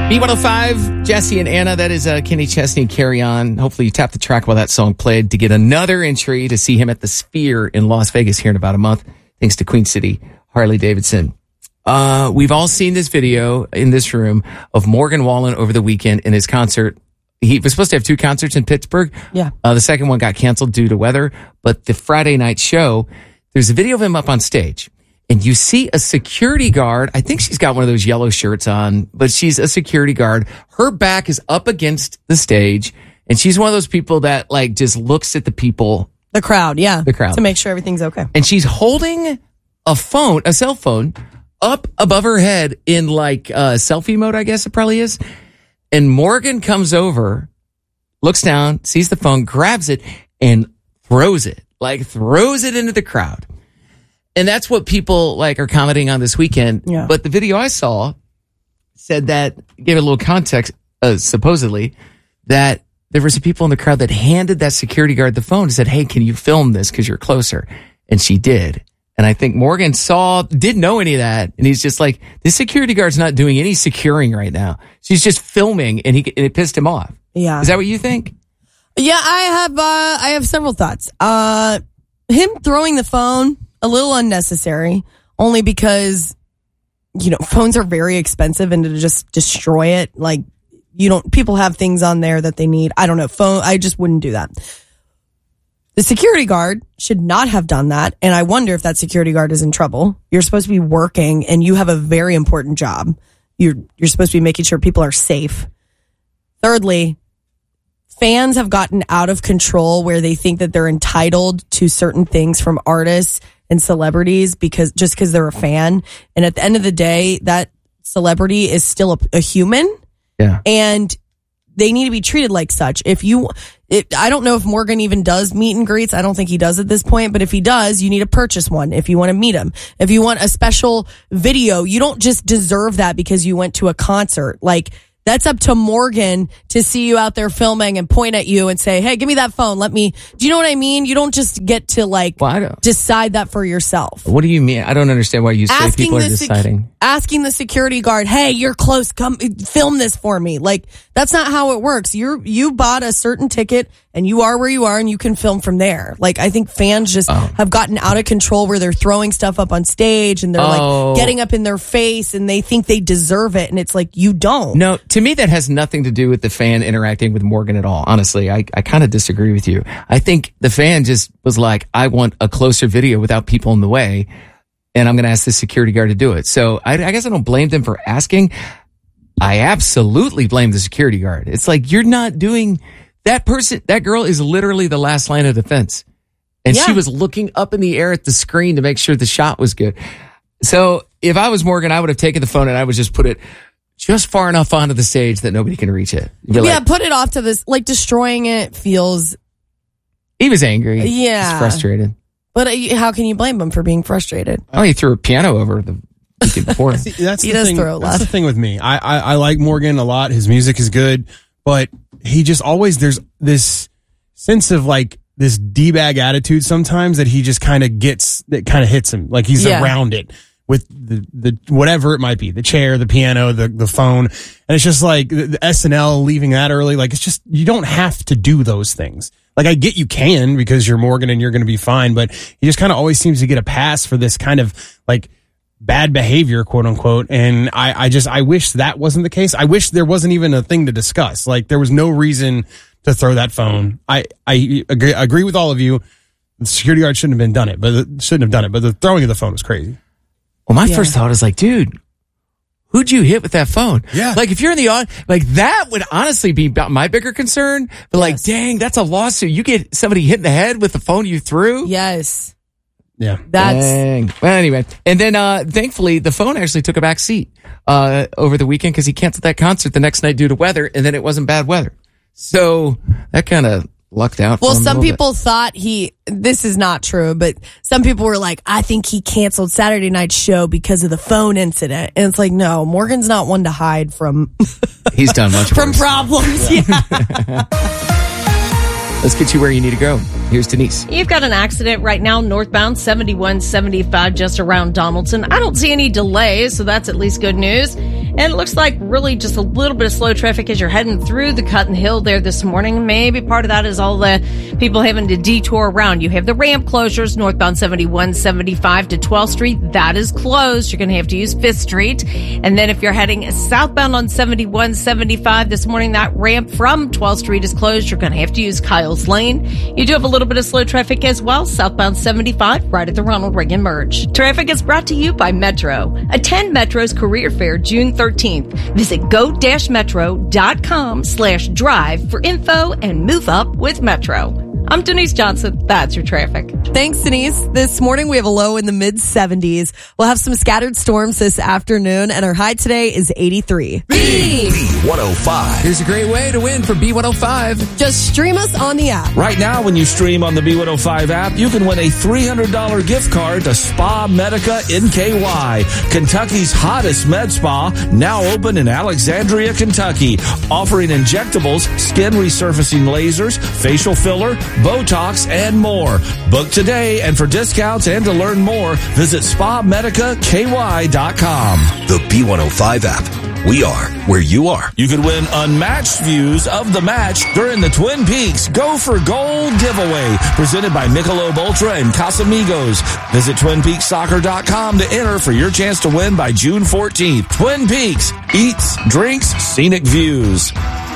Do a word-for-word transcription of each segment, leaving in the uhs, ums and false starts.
B one oh five, Jesse and Anna. That is uh, Kenny Chesney, Carry On. Hopefully you tapped the track while that song played to get another entry to see him at the Sphere in Las Vegas here in about a month, thanks to Queen City Harley Davidson. Uh, we've all seen this video in this room of Morgan Wallen over the weekend in his concert. He was supposed to have two concerts in Pittsburgh. Yeah. Uh, the second one got canceled due to weather, but the Friday night show, there's a video of him up on stage. And you see a security guard. I think she's got one of those yellow shirts on, but she's a security guard. Her back is up against the stage. And she's one of those people that like just looks at the people. The crowd, yeah. The crowd. To make sure everything's okay. And she's holding a phone, a cell phone, up above her head in like uh, selfie mode, I guess it probably is. And Morgan comes over, looks down, sees the phone, grabs it, and throws it. Like throws it into the crowd. And that's what people like are commenting on this weekend. Yeah. But the video I saw said that, gave it a little context, uh, supposedly, that there were some people in the crowd that handed that security guard the phone and said, hey, can you film this because you're closer? And she did. And I think Morgan saw, didn't know any of that. And he's just like, this security guard's not doing any securing right now. She's just filming and he and it pissed him off. Yeah. Is that what you think? Yeah, I have, uh, I have several thoughts. Uh, him throwing the phone, a little unnecessary, only because, you know, phones are very expensive and to just destroy it, like, you don't, people have things on there that they need. I don't know, phone, I just wouldn't do that. The security guard should not have done that. And I wonder if that security guard is in trouble. You're supposed to be working and you have a very important job. You're, you're supposed to be making sure people are safe. Thirdly, fans have gotten out of control where they think that they're entitled to certain things from artists and celebrities because just because they're a fan. And at the end of the day, that celebrity is still a, a human. Yeah. And they need to be treated like such. If you, it, I don't know if Morgan even does meet and greets. I don't think he does at this point, but if he does, you need to purchase one if you want to meet him. If you want a special video, you don't just deserve that because you went to a concert. Like, that's up to Morgan to see you out there filming and point at you and say, hey, give me that phone. Let me, do you know what I mean? You don't just get to like well, I don't, decide that for yourself. What do you mean? I don't understand why you say asking people are the sec- deciding. Asking the security guard, hey, you're close. Come film this for me. Like, that's not how it works. You're, you bought a certain ticket and you are where you are and you can film from there. Like, I think fans just oh. have gotten out of control where they're throwing stuff up on stage and they're oh. like getting up in their face and they think they deserve it. And it's like, you don't. No, to me, that has nothing to do with the fan interacting with Morgan at all. Honestly, I, I kind of disagree with you. I think the fan just was like, I want a closer video without people in the way. And I'm going to ask the security guard to do it. So I, I guess I don't blame them for asking. I absolutely blame the security guard. It's like, you're not doing that person. That girl is literally the last line of defense. And yeah. she was looking up in the air at the screen to make sure the shot was good. So if I was Morgan, I would have taken the phone and I would just put it just far enough onto the stage that nobody can reach it. Yeah, like, put it off to this, like destroying it feels. He was angry. Yeah. He's frustrated. But uh, how can you blame him for being frustrated? Oh, he threw a piano over the weekend before. See, that's he the does thing. throw a lot. That's the thing with me. I, I I like Morgan a lot. His music is good, but he just always there's this sense of like this d-bag attitude sometimes that he just kind of gets that kind of hits him like he's Yeah. around it with the the whatever it might be, the chair, the piano, the the phone, and it's just like the, the S N L leaving that early. Like it's just you don't have to do those things. Like, I get you can because you're Morgan and you're going to be fine, but he just kind of always seems to get a pass for this kind of, like, bad behavior, quote unquote. And I, I just, I wish that wasn't the case. I wish there wasn't even a thing to discuss. Like, there was no reason to throw that phone. I, I agree, agree with all of you. The security guard shouldn't have been done it, but shouldn't have done it. But the throwing of the phone was crazy. Well, my Yeah. first thought is like, dude, who'd you hit with that phone? Yeah. Like, if you're in the on, like, that would honestly be about my bigger concern. But like, Yes. dang, that's a lawsuit. You get somebody hit in the head with the phone you threw. Yes. Yeah. That's. Dang. Well, anyway. And then, uh, thankfully, the phone actually took a back seat, uh, over the weekend because he canceled that concert the next night due to weather. And then it wasn't bad weather. So that kind of lucked out. Well, for him a some little people thought he, this is not true, but some people were like, I think he canceled Saturday night's show because of the phone incident. And it's like, no, Morgan's not one to hide from, bit. He's done much from worse. problems. Yeah. Let's get you where you need to go. Here's Denise. You've got an accident right now, northbound seventy-one seventy-five, just around Donaldson. I don't see any delays, so that's at least good news. And it looks like really just a little bit of slow traffic as you're heading through the Cotton Hill there this morning. Maybe part of that is all the people having to detour around. You have the ramp closures, northbound seventy-one seventy-five to twelfth Street. That is closed. You're going to have to use fifth Street. And then if you're heading southbound on seventy-one seventy-five this morning, that ramp from twelfth Street is closed. You're going to have to use Kyle's Lane. You do have a little bit of slow traffic as well, southbound seventy-five, right at the Ronald Reagan Merge. Traffic is brought to you by Metro. Attend Metro's Career Fair June thirteenth. Visit go-metro.com slash drive for info and move up with Metro. I'm Denise Johnson. That's your traffic. Thanks, Denise. This morning we have a low in the mid seventies. We'll have some scattered storms this afternoon, and our high today is eighty-three. B one oh five. Here's a great way to win for B one oh five. Just stream us on the app. Right now, when you stream on the B one oh five app, you can win a three hundred dollars gift card to Spa Medica N K Y, Kentucky's hottest med spa, now open in Alexandria, Kentucky, offering injectables, skin resurfacing lasers, facial filler, Botox, and more. Book today, and for discounts and to learn more, visit spa medica k y dot com. The B one oh five app. We are where you are. You could win unmatched views of the match during the Twin Peaks Go for Gold giveaway, presented by Michelob Ultra and Casamigos. Visit twin peaks soccer dot com to enter for your chance to win by June fourteenth. Twin Peaks, eats, drinks, scenic views.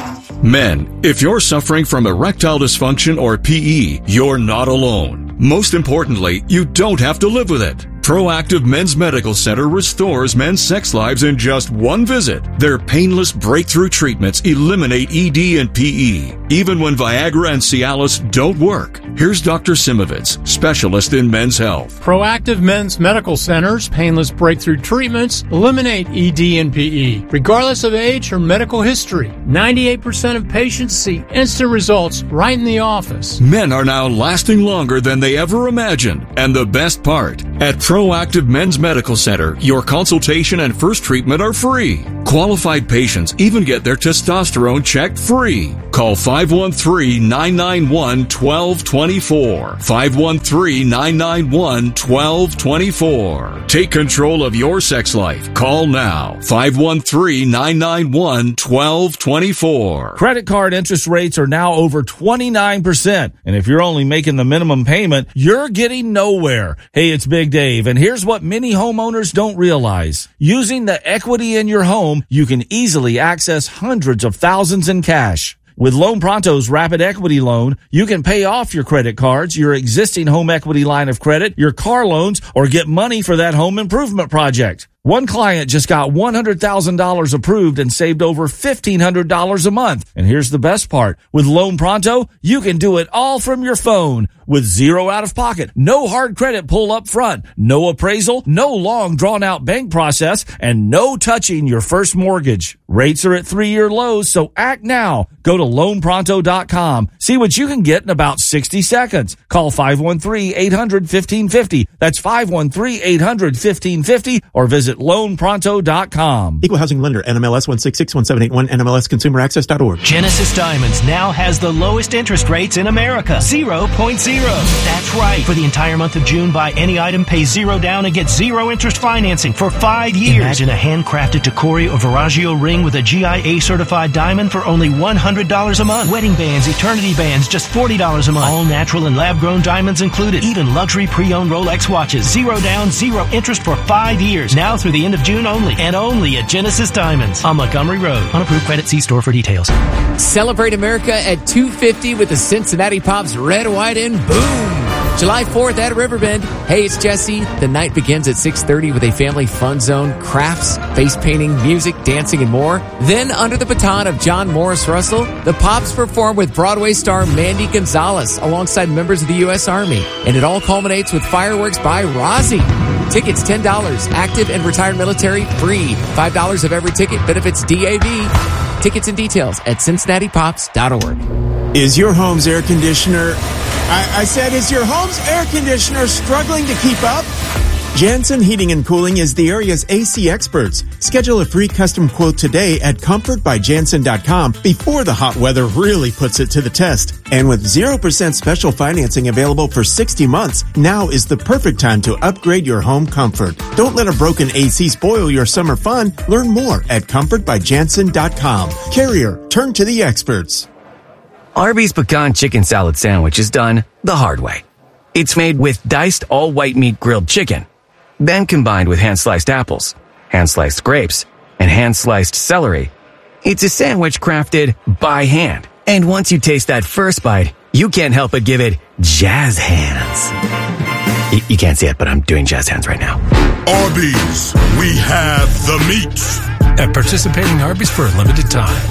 Men, if you're suffering from erectile dysfunction or P E, you're not alone. Most importantly, you don't have to live with it. Proactive Men's Medical Center restores men's sex lives in just one visit. Their painless breakthrough treatments eliminate E D and P E, even when Viagra and Cialis don't work. Here's Doctor Simovitz, specialist in men's health. Proactive Men's Medical Center's painless breakthrough treatments eliminate E D and P E, regardless of age or medical history. ninety-eight percent of patients see instant results right in the office. Men are now lasting longer than they ever imagined. And the best part, at Proactive Men's Medical Center, your consultation and first treatment are free. Qualified patients even get their testosterone checked free. Call five one three, nine nine one, one two two four. five one three, nine nine one, one two two four. Take control of your sex life. Call now. five one three, nine nine one, one two two four. Credit card interest rates are now over twenty-nine percent. And if you're only making the minimum payment, you're getting nowhere. Hey, it's Big Dave, and here's what many homeowners don't realize. Using the equity in your home, you can easily access hundreds of thousands in cash. With Loan Pronto's Rapid Equity Loan, you can pay off your credit cards, your existing home equity line of credit, your car loans, or get money for that home improvement project. One client just got one hundred thousand dollars approved and saved over fifteen hundred dollars a month. And here's the best part. With Loan Pronto, you can do it all from your phone with zero out of pocket, no hard credit pull up front, no appraisal, no long drawn out bank process, and no touching your first mortgage. Rates are at three-year lows, so act now. Go to loan pronto dot com. See what you can get in about sixty seconds. Call five one three, eight hundred, fifteen fifty. That's five one three, eight hundred, fifteen fifty, or visit loan pronto dot com. Equal housing lender, N M L S one six six one seven eight one, N M L S consumer access dot org. Genesis Diamonds now has the lowest interest rates in America. zero point zero. That's right. For the entire month of June, buy any item, pay zero down, and get zero interest financing for five years. Imagine a handcrafted Tacori or Veragio ring with a G I A certified diamond for only one hundred dollars a month. Wedding bands, eternity bands, just forty dollars a month. All natural and lab-grown diamonds included. Even luxury pre-owned Rolex watches. Zero down, zero interest for five years. Now through the end of June only. And only at Genesis Diamonds on Montgomery Road. On approved credit, see store for details. Celebrate America at two fifty with the Cincinnati Pops Red, White, and Boom. July fourth at Riverbend. Hey, it's Jesse. The night begins at six thirty with a family fun zone, crafts, face painting, music, dancing, and more. Then, under the baton of John Morris Russell, the Pops perform with Broadway star Mandy Gonzalez alongside members of the U S Army. And it all culminates with fireworks by Rozzy. Tickets ten dollars. Active and retired military free. five dollars of every ticket benefits D A V. Tickets and details at cincinnati pops dot org. Is your home's air conditioner... I, I said, is your home's air conditioner struggling to keep up? Jansen Heating and Cooling is the area's A C experts. Schedule a free custom quote today at comfort by jansen dot com before the hot weather really puts it to the test. And with zero percent special financing available for sixty months, now is the perfect time to upgrade your home comfort. Don't let a broken A C spoil your summer fun. Learn more at comfort by jansen dot com. Carrier, turn to the experts. Arby's Pecan Chicken Salad Sandwich is done the hard way. It's made with diced all-white meat grilled chicken, then combined with hand-sliced apples, hand-sliced grapes, and hand-sliced celery. It's a sandwich crafted by hand. And once you taste that first bite, you can't help but give it jazz hands. Y- you can't see it, but I'm doing jazz hands right now. Arby's, we have the meat. At participating Arby's for a limited time.